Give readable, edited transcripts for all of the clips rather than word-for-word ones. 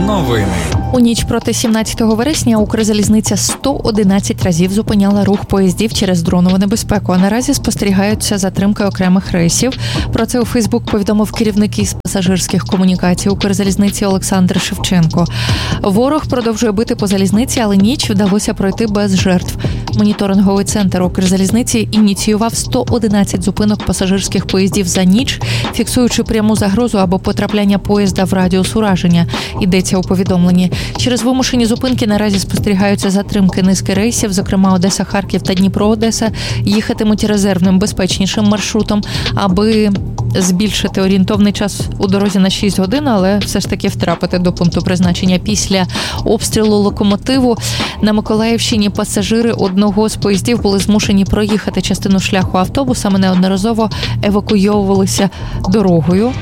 Новини. У ніч проти 17 вересня Укрзалізниця 111 разів зупиняла рух поїздів через дронову небезпеку, а наразі спостерігаються затримки окремих рейсів. Про це у Фейсбук повідомив керівник із пасажирських комунікацій Укрзалізниці Олександр Шевченко. Ворог продовжує бити по залізниці, але ніч вдалося пройти без жертв. Моніторинговий центр Укрзалізниці ініціював 111 зупинок пасажирських поїздів за ніч, фіксуючи пряму загрозу або потрапляння поїзда в радіус ураження, йдеться у повідомленні. Через вимушені зупинки наразі спостерігаються затримки низки рейсів, зокрема Одеса-Харків та Дніпро-Одеса, їхатимуть резервним безпечнішим маршрутом, аби збільшити орієнтовний час у дорозі на 6 годин, але все ж таки втрапити до пункту призначення. Після обстрілу локомотиву на Миколаївщині пасажири одного з поїздів були змушені проїхати частину шляху автобусами, неодноразово евакуйовувалися дорогою.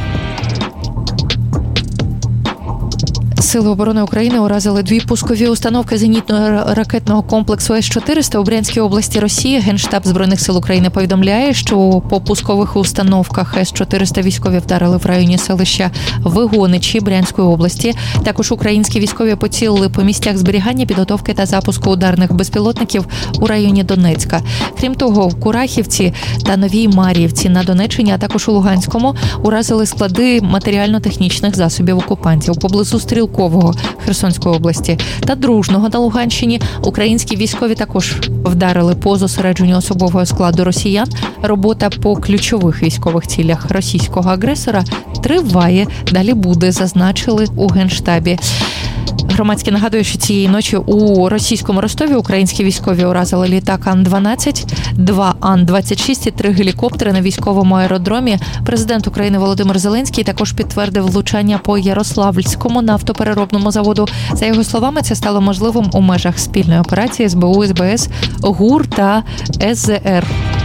Сили оборони України уразили 2 пускові установки зенітно-ракетного комплексу С-400 у Брянській області Росії. Генштаб Збройних сил України повідомляє, що по пускових установках С-400 військові вдарили в районі селища Вигоничі Брянської області. Також українські військові поцілили по місцях зберігання, підготовки та запуску ударних безпілотників у районі Донецька. Крім того, в Курахівці та Новій Мар'ївці на Донеччині, а також у Луганському уразили склади матеріально-технічних засобів окупантів. Поблизу Стрілкового Херсонської області та Дружного на Луганщині українські військові також вдарили по зосередженню особового складу росіян. Робота по ключових військових цілях російського агресора триває. Далі буде, зазначили у Генштабі. Громадське нагадує, що цієї ночі у російському Ростові українські військові уразили літак Ан-12, 2 Ан-26 і 3 гелікоптери на військовому аеродромі. Президент України Володимир Зеленський також підтвердив влучання по Ярославльському нафтопереробному заводу. За його словами, це стало можливим у межах спільної операції СБУ, СБС, ГУР та СЗР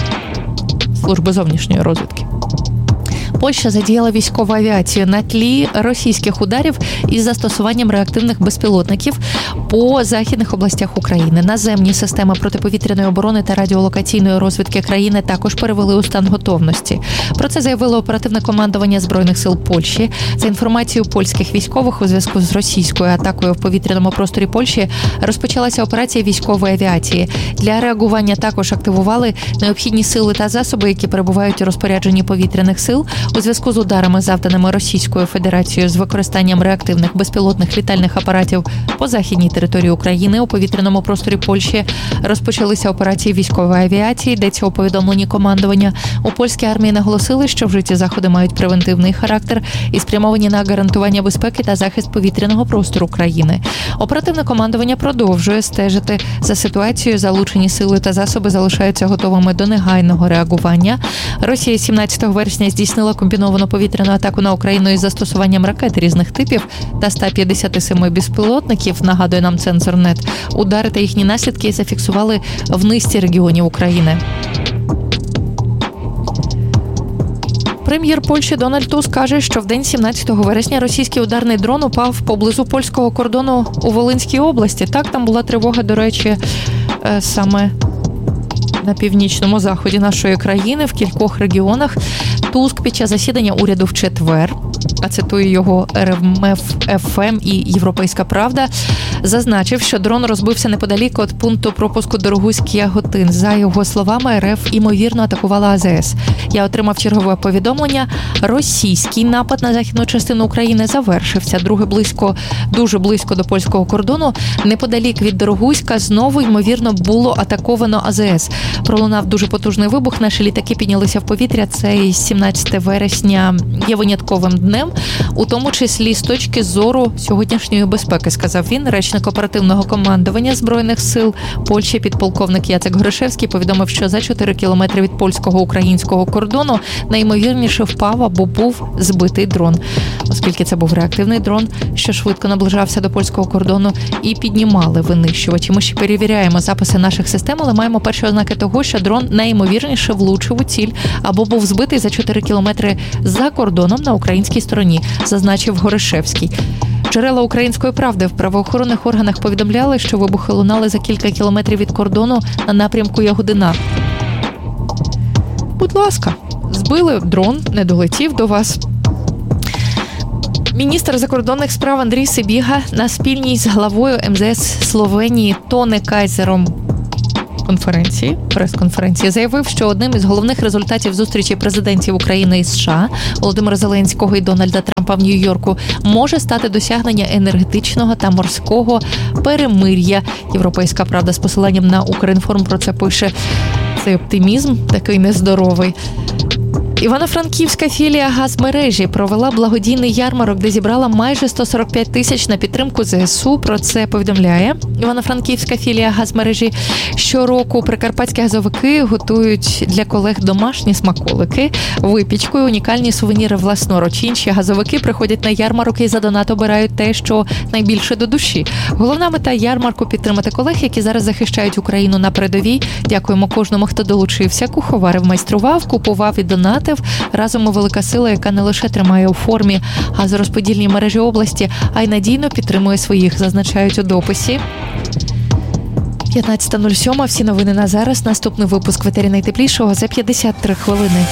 Служби зовнішньої розвідки. Польща задіяла військову авіацію на тлі російських ударів із застосуванням реактивних безпілотників по західних областях України. Наземні системи протиповітряної оборони та радіолокаційної розвідки країни також перевели у стан готовності. Про це заявило оперативне командування Збройних сил Польщі. За інформацією польських військових, у зв'язку з російською атакою в повітряному просторі Польщі розпочалася операція військової авіації. Для реагування також активували необхідні сили та засоби, які перебувають у розпорядженні повітряних сил. У зв'язку з ударами, завданими Російською Федерацією з використанням реактивних безпілотних літальних апаратів по західній території України, у повітряному просторі Польщі розпочалися операції військової авіації, йдеться у повідомленні командування. У польській армії наголосили, що вжиті заходи мають превентивний характер і спрямовані на гарантування безпеки та захист повітряного простору країни. Оперативне командування продовжує стежити за ситуацією. Залучені сили та засоби залишаються готовими до негайного реагування. Росія 17 вересня здійснила комбіновану повітряну атаку на Україну із застосуванням ракет різних типів та 157 безпілотників, нагадує нам Цензорнет. Удари та їхні наслідки зафіксували в низці регіонів України. Прем'єр Польщі Дональд Туск каже, що в день 17 вересня російський ударний дрон упав поблизу польського кордону у Волинській області. Так, там була тривога, до речі, саме на північному заході нашої країни, в кількох регіонах. Туск під час засідання уряду в четвер, а цитую його РМФ-ФМ і Європейська Правда, зазначив, що дрон розбився неподалік від пункту пропуску Дорогуськ-Яготин. За його словами, РФ ймовірно атакувала АЗС. Я отримав чергове повідомлення. Російський напад на західну частину України завершився. Дуже близько до польського кордону, неподалік від Дорогуська, знову, ймовірно, було атаковано АЗС. Пролунав дуже потужний вибух, наші літаки піднялися в повітря. Цей 17 вересня є винятковим днем, у тому числі з точки зору сьогоднішньої безпеки, сказав він. Речник оперативного командування Збройних сил Польщі підполковник Яцек Грошевський повідомив, що за 4 кілометри від польсько-українського кордону найімовірніше впав або був збитий дрон. Оскільки це був реактивний дрон, що швидко наближався до польського кордону, і піднімали винищувачі. Ми ще перевіряємо записи наших систем, але маємо перші ознаки того, що дрон найімовірніше влучив у ціль або був збитий за 4 кілометри за кордоном на українській стороні, зазначив Горошевський. Джерела «Української правди» в правоохоронних органах повідомляли, що вибухи лунали за кілька кілометрів від кордону на напрямку Ягодина. Будь ласка, збили дрон, не долетів до вас. Міністр закордонних справ Андрій Сибіга на спільній з главою МЗС Словенії Тоне Кайзером прес-конференції заявив, що одним із головних результатів зустрічі президентів України і США Володимира Зеленського і Дональда Трампа в Нью-Йорку може стати досягнення енергетичного та морського перемир'я. Європейська правда з посиланням на Укрінформ про це пише. Цей оптимізм такий нездоровий. Івано-Франківська філія газмережі провела благодійний ярмарок, де зібрала майже 145 тисяч на підтримку ЗСУ. Про це повідомляє Івано-Франківська філія газмережі. Щороку прикарпатські газовики готують для колег домашні смаколики, випічку і унікальні сувеніри власноруч. Інші газовики приходять на ярмарок і за донат обирають те, що найбільше до душі. Головна мета ярмарку – підтримати колег, які зараз захищають Україну на передовій. Дякуємо кожному, хто долучився, куховарив, майстрував, купував і донатив. Разом ми велика сила, яка не лише тримає у формі газорозподільні мережі області, а й надійно підтримує своїх, зазначають у дописі. 15:07. Всі новини на зараз. Наступний випуск «Ветері найтеплішого» за 53 хвилини.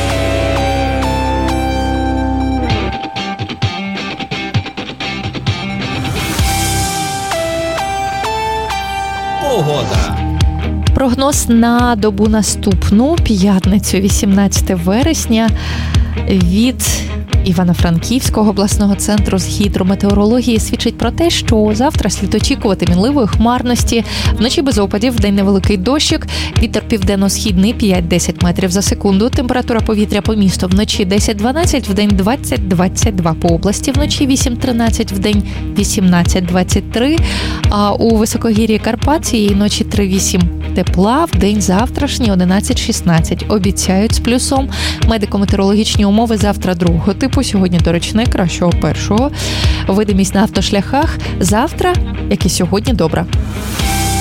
Погода. Прогноз на добу наступну, п'ятницю, 18 вересня, від Івано-Франківського обласного центру з гідрометеорології свідчить про те, що завтра слід очікувати мінливої хмарності, вночі без опадів, вдень невеликий дощик, вітер південно-східний 5-10 метрів за секунду, температура повітря по місту вночі 10-12, вдень 20-22, по області вночі 8-13, вдень 18-23, а у високогір'ї Карпат цієї ночі 3-8 тепла, вдень завтрашній 11-16. Обіцяють з плюсом. Медико-метеорологічні умови завтра другого типу, сьогодні, до речі, найкращого першого. Видимість на автошляхах завтра, як і сьогодні, добра.